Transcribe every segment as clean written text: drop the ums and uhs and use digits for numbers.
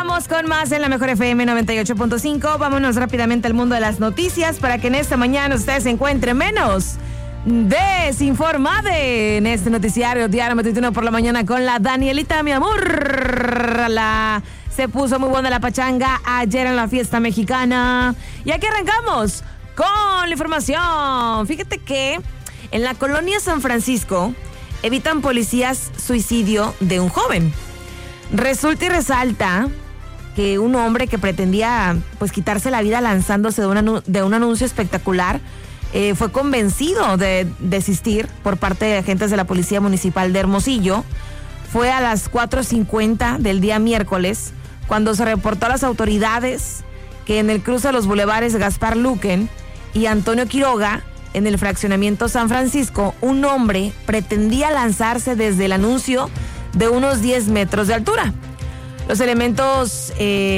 Vamos con más en la Mejor FM 98.5. Vámonos rápidamente al mundo de las noticias para que en esta mañana usted se encuentre menos desinformado en este noticiario diario matutino por la mañana con la Danielita, mi amor. Se puso muy buena la pachanga ayer en la fiesta mexicana. Y aquí arrancamos con la información. Fíjate que en la colonia San Francisco evitan policías suicidio de un joven. Resulta y resalta que un hombre que pretendía pues quitarse la vida lanzándose de un anuncio espectacular fue convencido de desistir por parte de agentes de la Policía Municipal de Hermosillo. Fue a las 4:50 del día miércoles cuando se reportó a las autoridades que en el cruce de los bulevares Gaspar Luquen y Antonio Quiroga, en el fraccionamiento San Francisco, un hombre pretendía lanzarse desde el anuncio de unos 10 metros de altura. Los elementos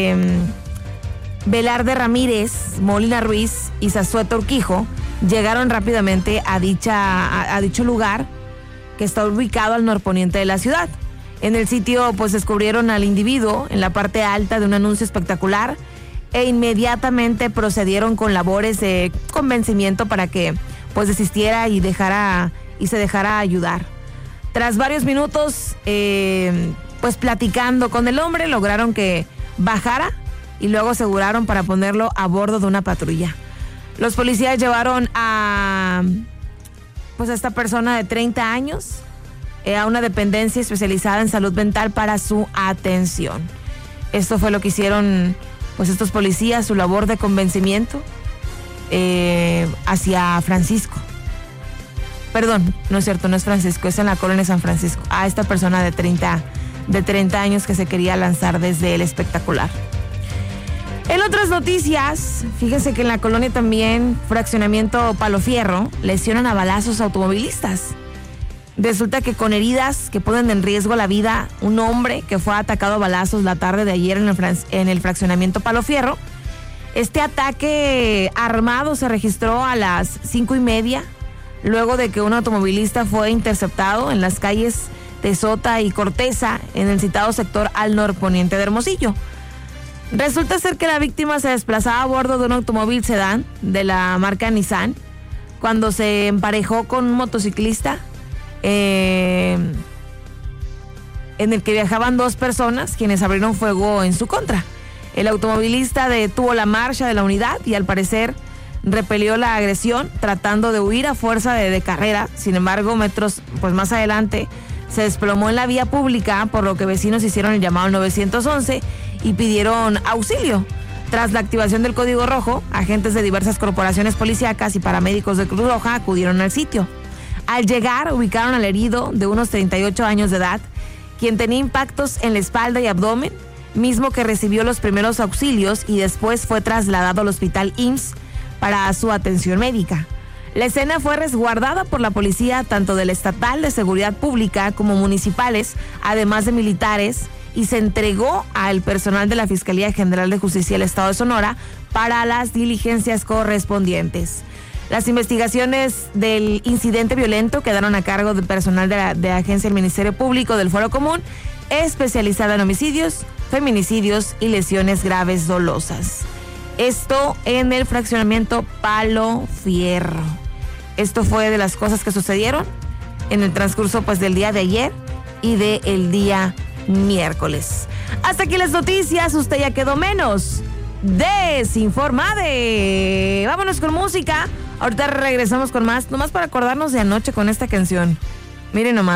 Velarde Ramírez, Molina Ruiz y Zazueta Urquijo llegaron rápidamente a dicho lugar que está ubicado al norponiente de la ciudad. En el sitio pues descubrieron al individuo en la parte alta de un anuncio espectacular e inmediatamente procedieron con labores de convencimiento para que pues desistiera y se dejara ayudar. Tras varios minutos pues platicando con el hombre, lograron que bajara y luego aseguraron para ponerlo a bordo de una patrulla. Los policías llevaron a esta persona de 30 años a una dependencia especializada en salud mental para su atención. Esto fue lo que hicieron pues estos policías, su labor de convencimiento hacia Francisco. Perdón, no es cierto, no es Francisco, es en la colonia San Francisco. A esta persona de 30 años que se quería lanzar desde el espectacular. En otras noticias, fíjese que en la colonia también, fraccionamiento Palo Fierro, lesionan a balazos automovilistas. Resulta que con heridas que ponen en riesgo la vida, un hombre que fue atacado a balazos la tarde de ayer en el fraccionamiento Palo Fierro. Este ataque armado se registró a las 5:30, luego de que un automovilista fue interceptado en las calles Tesota y Corteza, en el citado sector al norponiente de Hermosillo. Resulta ser que la víctima se desplazaba a bordo de un automóvil sedán de la marca Nissan cuando se emparejó con un motociclista en el que viajaban 2 personas, quienes abrieron fuego en su contra. El automovilista detuvo la marcha de la unidad y al parecer repelió la agresión tratando de huir a fuerza de carrera. Sin embargo, metros pues más adelante se desplomó en la vía pública, por lo que vecinos hicieron el llamado al 911 y pidieron auxilio. Tras la activación del código rojo, agentes de diversas corporaciones policíacas y paramédicos de Cruz Roja acudieron al sitio. Al llegar, ubicaron al herido de unos 38 años de edad, quien tenía impactos en la espalda y abdomen, mismo que recibió los primeros auxilios y después fue trasladado al hospital IMSS para su atención médica. La escena fue resguardada por la policía, tanto del Estatal de Seguridad Pública como municipales, además de militares, y se entregó al personal de la Fiscalía General de Justicia del Estado de Sonora para las diligencias correspondientes. Las investigaciones del incidente violento quedaron a cargo del personal de la Agencia del Ministerio Público del Fuero Común, especializada en homicidios, feminicidios y lesiones graves dolosas. Esto en el fraccionamiento Palo Fierro. Esto fue de las cosas que sucedieron en el transcurso pues del día de ayer y del día miércoles. Hasta aquí las noticias, usted ya quedó menos desinformado. Vámonos con música. Ahorita regresamos con más, nomás para acordarnos de anoche con esta canción. Miren nomás.